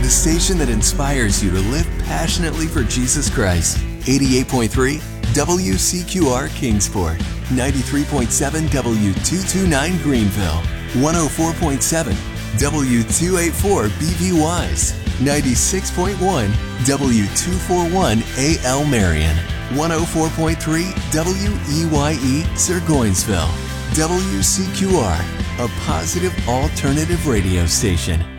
the station that inspires you to live passionately for Jesus Christ. 88.3 WCQR Kingsport, 93.7 W229 Greenville, 104.7 W284 BV Wise, 96.1 W241 AL Marion, 104.3 WEYE Burgosville. WCQR, a positive alternative radio station.